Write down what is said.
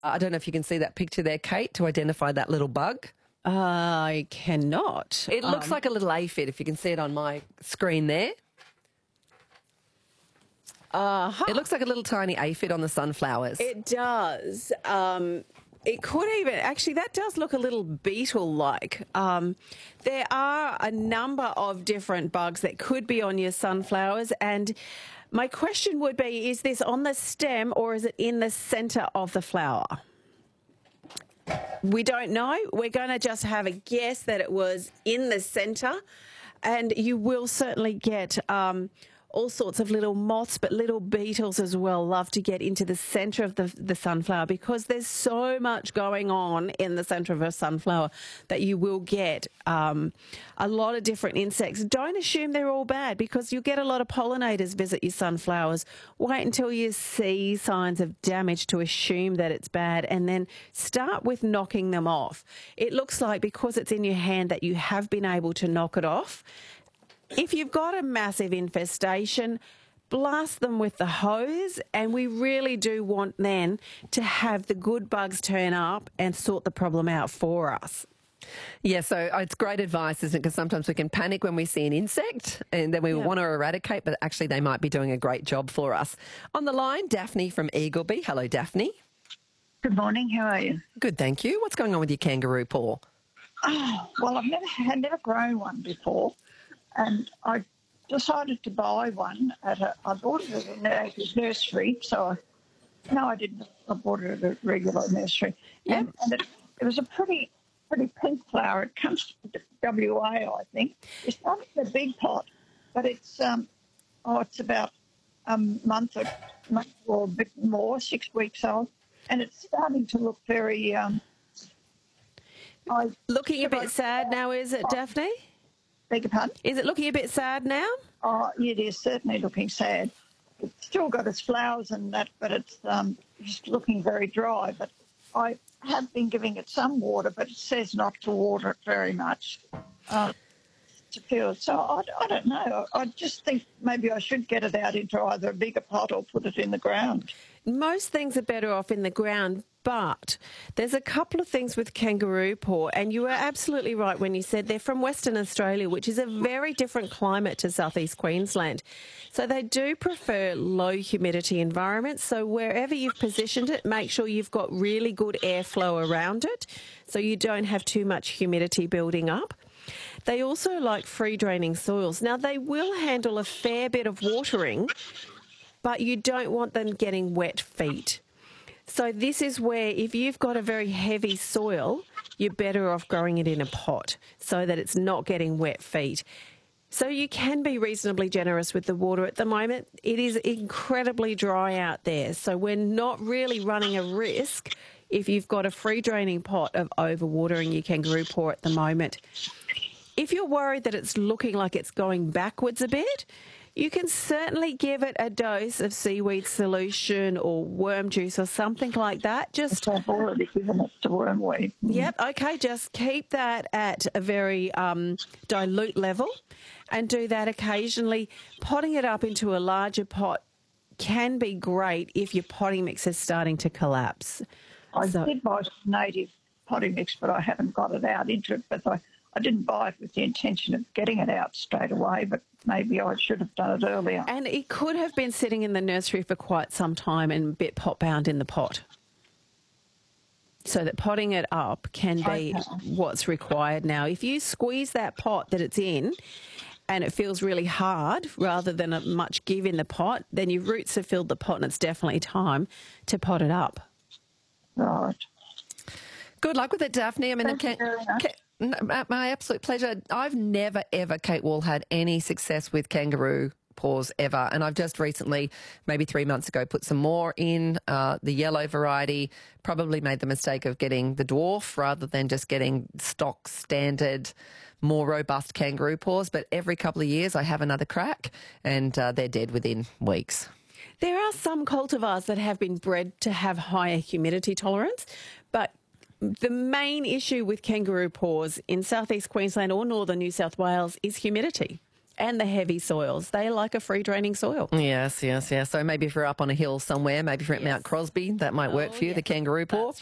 I don't know if you can see that picture there, Kate, to identify that little bug. I cannot. It looks like a little aphid, if you can see it on my screen there. It looks like a little tiny aphid on the sunflowers. It does. It could even, actually, that does look a little beetle-like. There are a number of different bugs that could be on your sunflowers, and my question would be, is this on the stem or is it in the centre of the flower? We don't know. We're going to just have a guess that it was in the centre, and you will certainly get all sorts of little moths, but little beetles as well love to get into the centre of the sunflower, because there's so much going on in the centre of a sunflower that you will get a lot of different insects. Don't assume they're all bad, because you'll get a lot of pollinators visit your sunflowers. Wait until you see signs of damage to assume that it's bad, and then start with knocking them off. It looks like, because it's in your hand, that you have been able to knock it off. If you've got a massive infestation, blast them with the hose, and we really do want then to have the good bugs turn up and sort the problem out for us. Yeah, so it's great advice, isn't it? Because sometimes we can panic when we see an insect and then we want to eradicate, but actually they might be doing a great job for us. On the line, Daphne from Eagleby. Hello, Daphne. Good morning. How are you? Good, thank you. What's going on with your kangaroo paw? Oh, well, I've never grown one before. And I decided to buy one I bought it at a nursery. So, no, I didn't. I bought it at a regular nursery. Yep. And it was a pretty pink flower. It comes from WA, I think. It's not in a big pot, but it's about a month or a bit more, 6 weeks old. And it's starting to look very... looking a bit sad now, is it, Daphne? Beg your pardon? Is it looking a bit sad now? Oh, it is certainly looking sad. It's still got its flowers and that, but it's just looking very dry. But I have been giving it some water, but it says not to water it very much to feel. So I don't know. I just think maybe I should get it out into either a bigger pot or put it in the ground. Most things are better off in the ground, but there's a couple of things with kangaroo paw, and you were absolutely right when you said they're from Western Australia, which is a very different climate to southeast Queensland. So they do prefer low humidity environments. So wherever you've positioned it, make sure you've got really good airflow around it so you don't have too much humidity building up. They also like free draining soils. Now they will handle a fair bit of watering, but you don't want them getting wet feet. So this is where, if you've got a very heavy soil, you're better off growing it in a pot so that it's not getting wet feet. So you can be reasonably generous with the water at the moment. It is incredibly dry out there, so we're not really running a risk if you've got a free draining pot of overwatering your kangaroo paw at the moment. If you're worried that it's looking like it's going backwards a bit, you can certainly give it a dose of seaweed solution or worm juice or something like that. Just I've already given it to wormweed. Yep, okay, just keep that at a very dilute level and do that occasionally. Potting it up into a larger pot can be great if your potting mix is starting to collapse. I did buy some native potting mix, but I haven't got it out into it. But I didn't buy it with the intention of getting it out straight away, but maybe I should have done it earlier. And it could have been sitting in the nursery for quite some time and a bit pot-bound in the pot. So that potting it up can be what's required now. If you squeeze that pot that it's in and it feels really hard rather than much give in the pot, then your roots have filled the pot and it's definitely time to pot it up. Right. Good luck with it, Daphne. I mean, Thank you very much. My absolute pleasure. I've never, ever, Kate Wall, had any success with kangaroo paws ever. And I've just recently, maybe 3 months ago, put some more in, the yellow variety. Probably made the mistake of getting the dwarf rather than just getting stock, standard, more robust kangaroo paws. But every couple of years I have another crack and they're dead within weeks. There are some cultivars that have been bred to have higher humidity tolerance, but the main issue with kangaroo paws in southeast Queensland or northern New South Wales is humidity. and the heavy soils. They like a free draining soil. Yes. So maybe if you're up on a hill somewhere, maybe if you're at Mount Crosby, that might work for you, the kangaroo paw.